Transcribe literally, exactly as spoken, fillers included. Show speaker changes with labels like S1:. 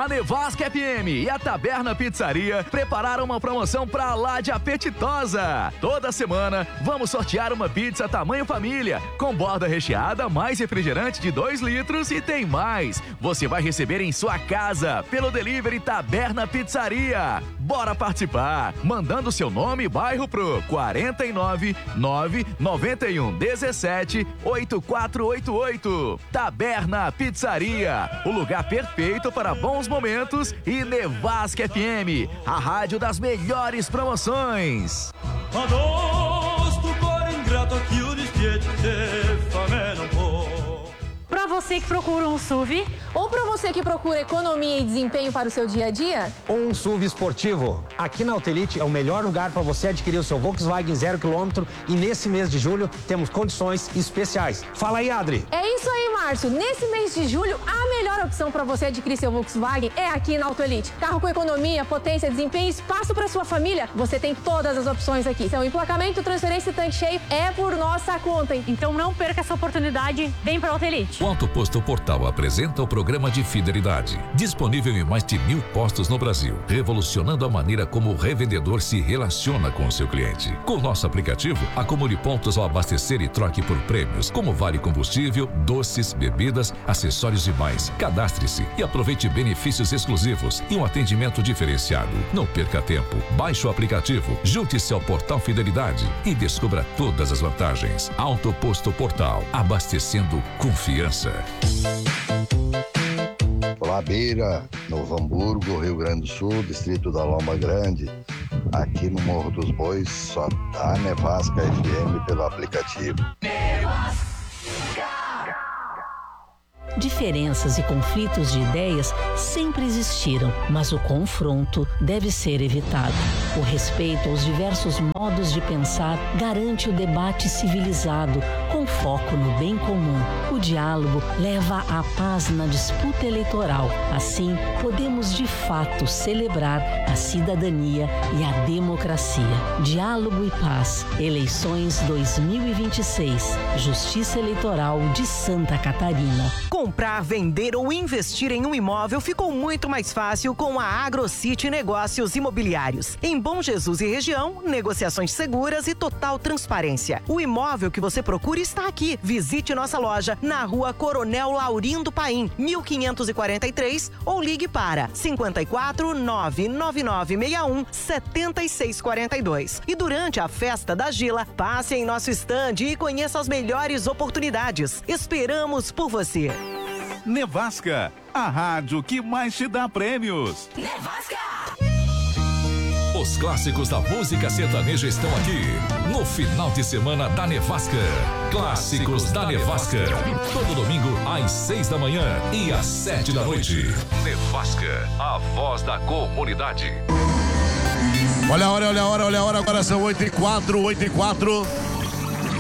S1: A Nevasca F M e a Taberna Pizzaria prepararam uma promoção pra lá de apetitosa. Toda semana vamos sortear uma pizza tamanho família, com borda recheada, mais refrigerante de dois litros e tem mais. Você vai receber em sua casa pelo delivery Taberna Pizzaria. Bora participar, mandando seu nome e bairro pro quatro nove nove nove um um sete oito quatro oito oito. Taberna Pizzaria, o lugar perfeito para bons momentos e Nevasca F M, a rádio das melhores promoções.
S2: Para você que procura um S U V,
S3: ou para você que procura economia e desempenho para o seu dia a dia,
S4: ou um S U V esportivo, aqui na Autelite é o melhor lugar para você adquirir o seu Volkswagen zero quilômetro e nesse mês de julho temos condições especiais. Fala aí, Adri.
S3: É isso aí, Márcio. Nesse mês de julho, a melhor opção para você adquirir seu Volkswagen é aqui na Autelite. Carro com economia, potência, desempenho, espaço para sua família, você tem todas as opções aqui. Então, emplacamento, transferência e tanque cheio é por nossa conta, hein?
S2: Então não perca essa oportunidade, vem para a Autelite.
S5: O Auto Posto Portal apresenta o programa de fidelidade, disponível em mais de mil postos no Brasil, revolucionando a maneira como o revendedor se relaciona com o seu cliente. Com nosso aplicativo, acumule pontos ao abastecer e troque por prêmios, como vale combustível, doces, bebidas, acessórios e mais. Cadastre-se e aproveite benefícios exclusivos e um atendimento diferenciado. Não perca tempo, baixe o aplicativo, junte-se ao Portal Fidelidade e descubra todas as vantagens. Auto Posto Portal, abastecendo confiança.
S6: Olá, Beira, Novo Hamburgo, Rio Grande do Sul, distrito da Loma Grande. Aqui no Morro dos Bois, só dá Nevasca F M pelo aplicativo.
S7: Diferenças e conflitos de ideias sempre existiram, mas o confronto deve ser evitado. O respeito aos diversos modos de pensar garante o debate civilizado, com foco no bem comum. O diálogo leva à paz na disputa eleitoral. Assim, podemos de fato celebrar a cidadania e a democracia. Diálogo e paz. Eleições dois mil e vinte e seis. Justiça Eleitoral de Santa Catarina.
S8: Comprar, vender ou investir em um imóvel ficou muito mais fácil com a AgroCity Negócios Imobiliários. Em Bom Jesus e região, negociações seguras e total transparência. O imóvel que você procura está aqui. Visite nossa loja na Rua Coronel Laurindo Paim, mil quinhentos e quarenta e três, ou ligue para cinco quatro nove nove nove seis um sete seis quatro dois. E durante a Festa da Gila, passe em nosso estande e conheça as melhores oportunidades. Esperamos por você.
S9: Nevasca, a rádio que mais te dá prêmios.
S10: Nevasca!
S5: Os clássicos da música sertaneja estão aqui no final de semana da Nevasca. Clássicos da Nevasca. Todo domingo às seis da manhã e às sete da noite. Nevasca, a voz da comunidade.
S11: Olha a hora, olha a hora, olha a hora. Agora são oito e quatro, oito e quatro.